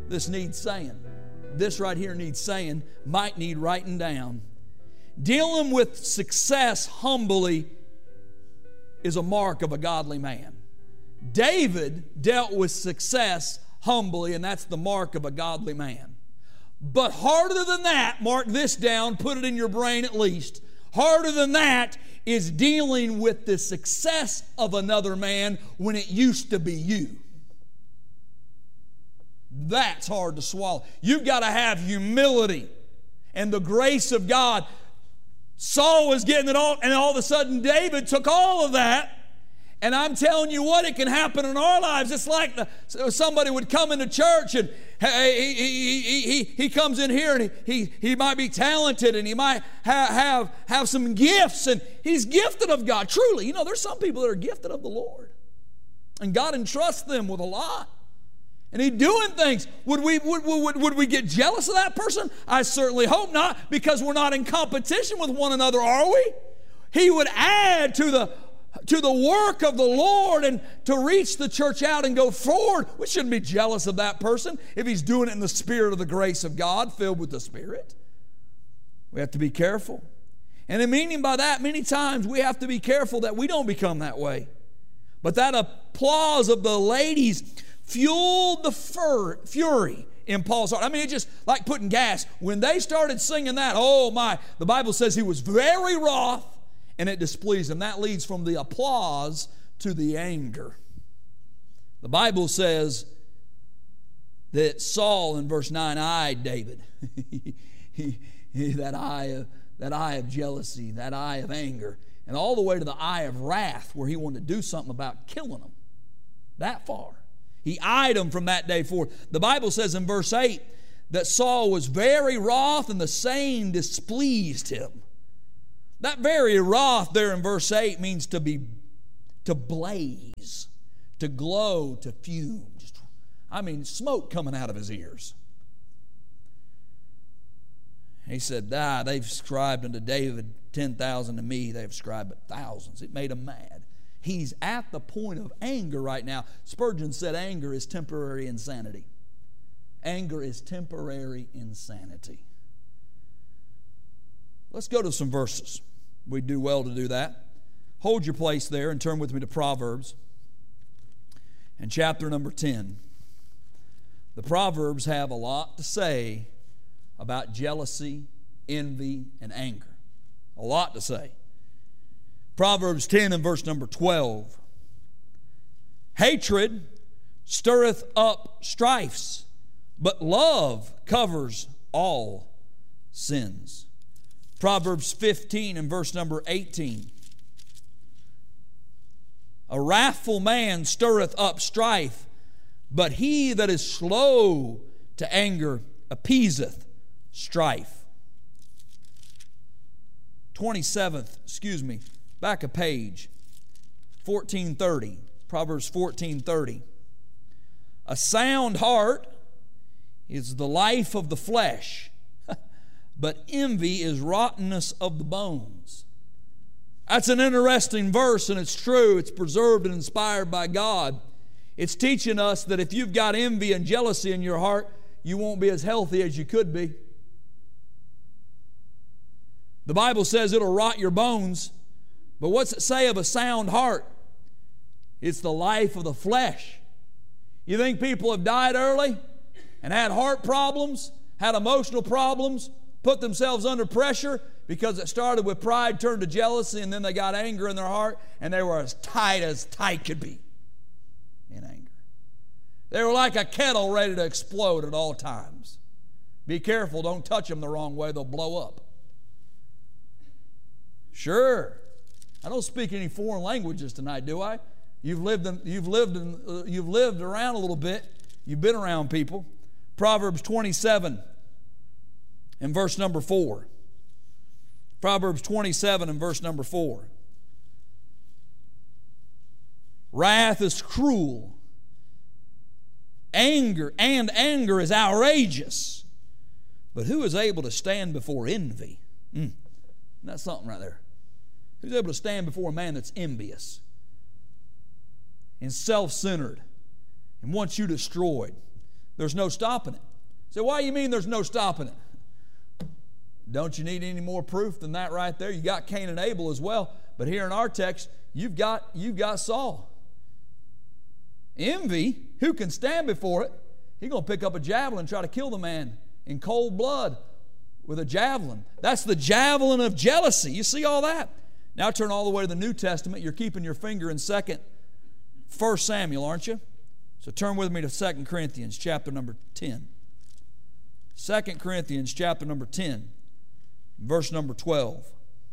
This needs saying. This right here needs saying, might need writing down. Dealing with success humbly is a mark of a godly man. David dealt with success humbly, and that's the mark of a godly man. But harder than that, mark this down, put it in your brain at least, harder than that is dealing with the success of another man when it used to be you. That's hard to swallow. You've got to have humility and the grace of God. Saul was getting it all, and all of a sudden David took all of that. And I'm telling you what, it can happen in our lives. It's like somebody would come into church and he comes in here and he might be talented and he might have some gifts, and he's gifted of God. Truly, there's some people that are gifted of the Lord. And God entrusts them with a lot. And he's doing things. Would we get jealous of that person? I certainly hope not, because we're not in competition with one another, are we? He would add to the work of the Lord and to reach the church out and go forward. We shouldn't be jealous of that person if he's doing it in the spirit of the grace of God, filled with the Spirit. We have to be careful. And in meaning by that, many times we have to be careful that we don't become that way. But that applause of the ladies fueled the fury in Paul's heart. I mean, it's just like putting gas. When they started singing that, oh my, the Bible says he was very wroth, and it displeased him. That leads from the applause to the anger. The Bible says that Saul in verse 9 eyed David. that eye of jealousy, that eye of anger, and all the way to the eye of wrath, where he wanted to do something about killing him. That far. He eyed him from that day forth. The Bible says in verse 8 that Saul was very wroth, and the saying displeased him. That very wrath there in verse 8 means to blaze, to glow, to fume. Smoke coming out of his ears. He said, they've ascribed unto David 10,000, to me they've ascribed but thousands. It made him mad. He's at the point of anger right now. Spurgeon said anger is temporary insanity. Anger is temporary insanity. Let's go to some verses. We do well to do that. Hold your place there and turn with me to Proverbs and chapter number 10. The Proverbs have a lot to say about jealousy, envy, and anger. A lot to say. Proverbs 10 and verse number 12. Hatred stirreth up strifes, but love covers all sins. Proverbs 15 and verse number 18. A wrathful man stirreth up strife, but he that is slow to anger appeaseth strife. 27th, back a page, 14:30, Proverbs 14:30. A sound heart is the life of the flesh, but envy is rottenness of the bones. That's an interesting verse, and it's true. It's preserved and inspired by God. It's teaching us that if you've got envy and jealousy in your heart, you won't be as healthy as you could be. The Bible says it'll rot your bones, but what's it say of a sound heart? It's the life of the flesh. You think people have died early and had heart problems, had emotional problems, put themselves under pressure because it started with pride, turned to jealousy, and then they got anger in their heart, and they were as tight could be in anger. They were like a kettle ready to explode at all times. Be careful, don't touch them the wrong way, they'll blow up. Sure. I don't speak any foreign languages tonight, do I? You've lived around a little bit. You've been around people. Proverbs 27 and verse number 4. Proverbs 27 and verse number 4. Wrath is cruel. Anger is outrageous. But who is able to stand before envy? That's something right there. Who's able to stand before a man that's envious and self-centered and wants you destroyed? There's no stopping it. So why do you mean there's no stopping it? Don't you need any more proof than that right there? You got Cain and Abel as well. But here in our text, you've got Saul. Envy, who can stand before it? He's going to pick up a javelin and try to kill the man in cold blood with a javelin. That's the javelin of jealousy. You see all that? Now turn all the way to the New Testament. You're keeping your finger in 1 Samuel, aren't you? So turn with me to 2 Corinthians chapter number 10. 2 Corinthians chapter number 10, verse number 12.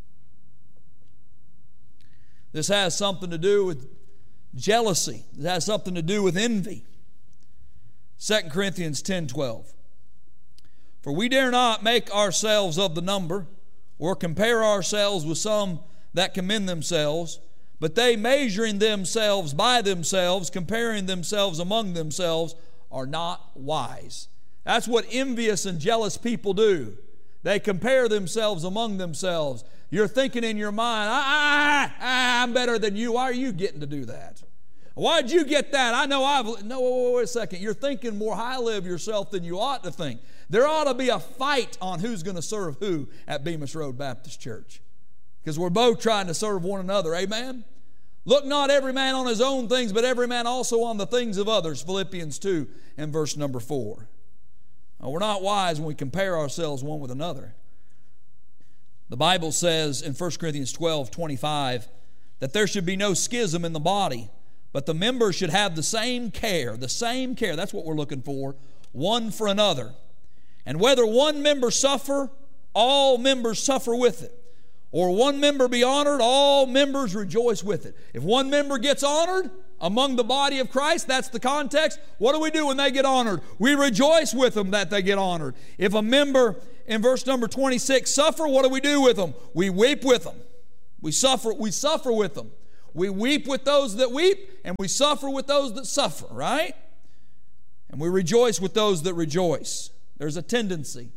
This has something to do with jealousy. It has something to do with envy. 2 Corinthians 10:12. For we dare not make ourselves of the number, or compare ourselves with some that commend themselves, but they, measuring themselves by themselves, comparing themselves among themselves, are not wise. That's what envious and jealous people do. They compare themselves among themselves. You're thinking in your mind, I'm better than you. Why are you getting to do that? Why'd you get that? I know No, wait a second. You're thinking more highly of yourself than you ought to think. There ought to be a fight on who's going to serve who at Bemis Road Baptist Church. Because we're both trying to serve one another. Amen? Look not every man on his own things, but every man also on the things of others. Philippians 2 and verse number 4. Now, we're not wise when we compare ourselves one with another. The Bible says in 1 Corinthians 12:25 that there should be no schism in the body, but the members should have the same care. That's what we're looking for, one for another. And whether one member suffer, all members suffer with it. Or one member be honored, all members rejoice with it. If one member gets honored among the body of Christ, that's the context. What do we do when they get honored? We rejoice with them that they get honored. If a member, in verse number 26, suffer, what do we do with them? We weep with them. We suffer with them. We weep with those that weep, and we suffer with those that suffer, right? And we rejoice with those that rejoice. There's a tendency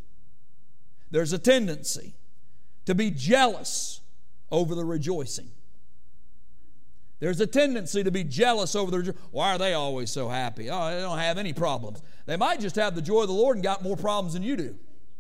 to be jealous over the rejoicing. There's a tendency to be jealous over the rejoicing. Why are they always so happy? Oh, they don't have any problems. They might just have the joy of the Lord and got more problems than you do.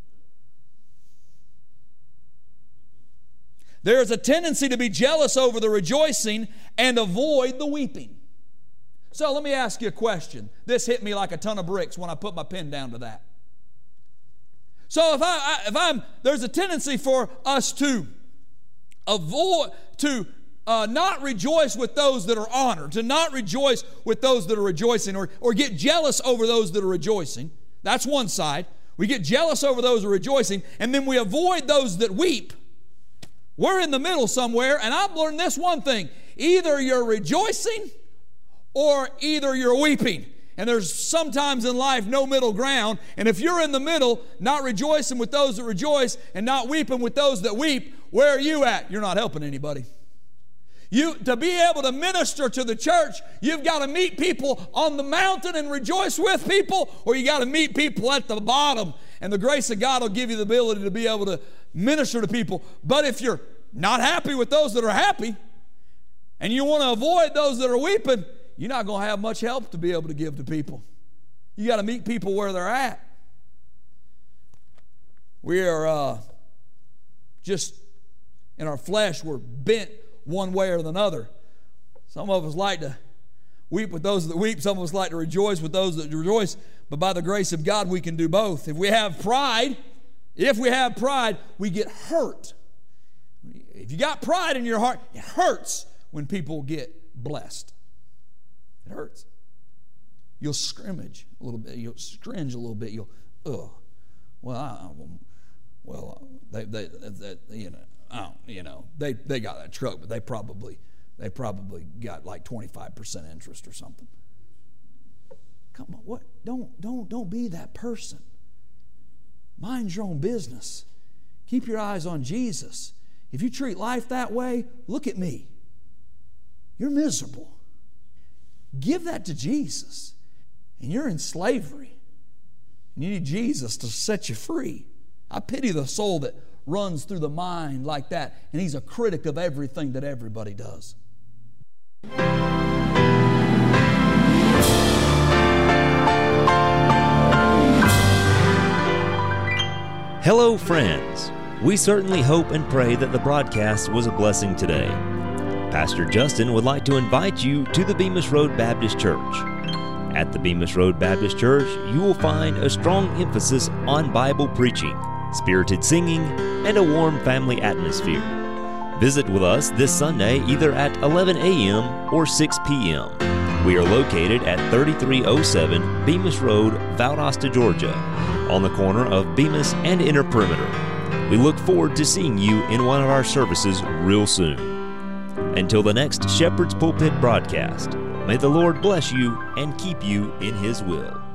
There's a tendency to be jealous over the rejoicing and avoid the weeping. So let me ask you a question. This hit me like a ton of bricks when I put my pen down to that. So there's a tendency for us to avoid, not rejoice with those that are honored, to not rejoice with those that are rejoicing, or get jealous over those that are rejoicing. That's one side. We get jealous over those that are rejoicing, and then we avoid those that weep. We're in the middle somewhere, and I've learned this one thing. Either you're rejoicing or either you're weeping. And there's sometimes in life no middle ground. And if you're in the middle, not rejoicing with those that rejoice and not weeping with those that weep, where are you at? You're not helping anybody. To be able to minister to the church, you've got to meet people on the mountain and rejoice with people, or you got to meet people at the bottom. And the grace of God will give you the ability to be able to minister to people. But if you're not happy with those that are happy, and you want to avoid those that are weeping, you're not going to have much help to be able to give to people. You got to meet people where they're at. We are just in our flesh, we're bent one way or another. Some of us like to weep with those that weep. Some of us like to rejoice with those that rejoice. But by the grace of God, we can do both. If we have pride, we get hurt. If you got pride in your heart, it hurts when people get blessed. It hurts. You'll scrimmage a little bit. You'll cringe a little bit. You'll, they got that truck, but they probably got like 25% interest or something. Come on, what? Don't be that person. Mind your own business. Keep your eyes on Jesus. If you treat life that way, look at me. You're miserable. Give that to Jesus. And you're in slavery. And you need Jesus to set you free. I pity the soul that runs through the mind like that, and he's a critic of everything that everybody does. Hello, friends. We certainly hope and pray that the broadcast was a blessing today. Pastor Justin would like to invite you to the Bemis Road Baptist Church. At the Bemis Road Baptist Church, you will find a strong emphasis on Bible preaching, spirited singing, and a warm family atmosphere. Visit with us this Sunday either at 11 a.m. or 6 p.m. We are located at 3307 Bemis Road, Valdosta, Georgia, on the corner of Bemis and Inner Perimeter. We look forward to seeing you in one of our services real soon. Until the next Shepherd's Pulpit broadcast, may the Lord bless you and keep you in His will.